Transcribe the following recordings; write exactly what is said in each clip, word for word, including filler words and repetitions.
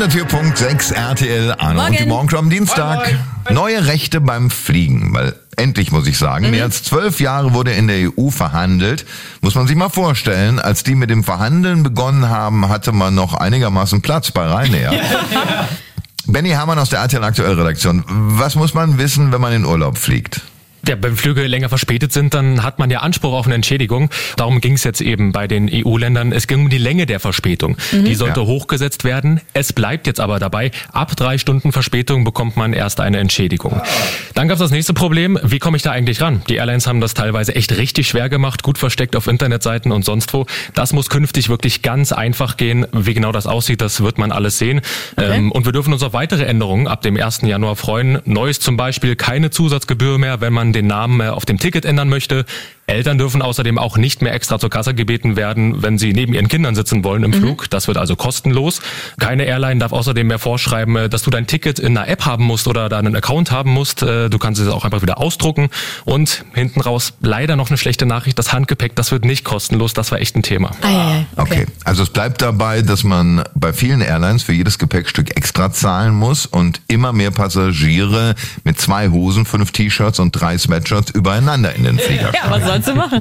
hundertvier Komma sechs R T L, Anna und die Morgenshow am Dienstag. Moin, moin. Neue Rechte beim Fliegen, weil endlich muss ich sagen, mhm. mehr als zwölf Jahre wurde in der E U verhandelt. Muss man sich mal vorstellen, als die mit dem Verhandeln begonnen haben, hatte man noch einigermaßen Platz bei Ryanair. Benny Herrmann aus der R T L Aktuell Redaktion. Was muss man wissen, wenn man in Urlaub fliegt? Ja, wenn Flüge länger verspätet sind, dann hat man ja Anspruch auf eine Entschädigung. Darum ging es jetzt eben bei den E U-Ländern. Es ging um die Länge der Verspätung. Mhm. Die sollte ja. hochgesetzt werden. Es bleibt jetzt aber dabei, ab drei Stunden Verspätung bekommt man erst eine Entschädigung. Dann gab es das nächste Problem. Wie komme ich da eigentlich ran? Die Airlines haben das teilweise echt richtig schwer gemacht, gut versteckt auf Internetseiten und sonst wo. Das muss künftig wirklich ganz einfach gehen. Wie genau das aussieht, das wird man alles sehen. Okay. Ähm, und wir dürfen uns auf weitere Änderungen ab dem ersten Januar freuen. Neues zum Beispiel, keine Zusatzgebühr mehr, wenn man den Namen auf dem Ticket ändern möchte. Eltern dürfen außerdem auch nicht mehr extra zur Kasse gebeten werden, wenn sie neben ihren Kindern sitzen wollen im mhm. Flug. Das wird also kostenlos. Keine Airline darf außerdem mehr vorschreiben, dass du dein Ticket in einer App haben musst oder da einen Account haben musst. Du kannst es auch einfach wieder ausdrucken. Und hinten raus leider noch eine schlechte Nachricht. Das Handgepäck, das wird nicht kostenlos. Das war echt ein Thema. Ah, ja, ja. Okay. okay, also es bleibt dabei, dass man bei vielen Airlines für jedes Gepäckstück extra zahlen muss und immer mehr Passagiere mit zwei Hosen, fünf T-Shirts und drei Sweatshirts übereinander in den Flieger Ja, was sollst du machen?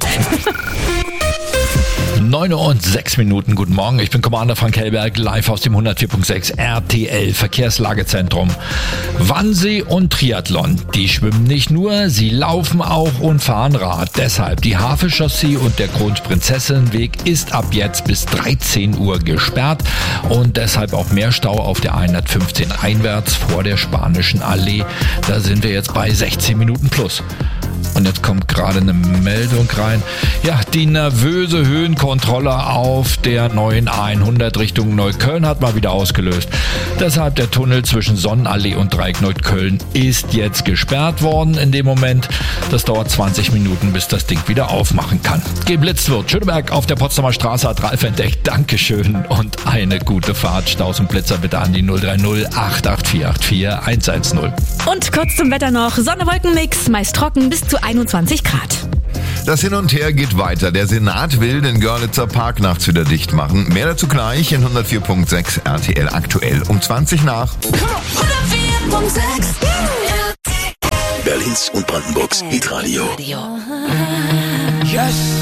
neun Uhr und sechs Minuten, guten Morgen. Ich bin Commander Frank Hellberg, live aus dem hundertvier Komma sechs R T L Verkehrslagezentrum. Wannsee und Triathlon, die schwimmen nicht nur, sie laufen auch und fahren Rad. Deshalb die Havel-Chaussee und der Kronprinzessinnenweg ist ab jetzt bis dreizehn Uhr gesperrt und deshalb auch mehr Stau auf der hundertfünfzehn einwärts vor der Spanischen Allee. Da sind wir jetzt bei sechzehn Minuten plus. Und jetzt kommt gerade eine Meldung rein. Ja, die nervöse Höhenkontrolle auf der neuen A hundert Richtung Neukölln hat mal wieder ausgelöst. Deshalb der Tunnel zwischen Sonnenallee und Dreieck Neukölln ist jetzt gesperrt worden in dem Moment. Das dauert zwanzig Minuten, bis das Ding wieder aufmachen kann. Geblitzt wird. Schöneberg auf der Potsdamer Straße hat Ralf entdeckt. Dankeschön und eine gute Fahrt. Staus und Blitzer bitte an die null drei null acht acht vier acht vier eins eins null. Und kurz zum Wetter noch. Sonne-Wolken-Mix, meist trocken bis zu einundzwanzig Grad. Das Hin und Her geht weiter. Der Senat will den Görlitzer Park nachts wieder dicht machen. Mehr dazu gleich in hundertvier Komma sechs R T L Aktuell um zwanzig nach. hundertvier Komma sechs Berlins und Brandenburgs Hitradio. Yes.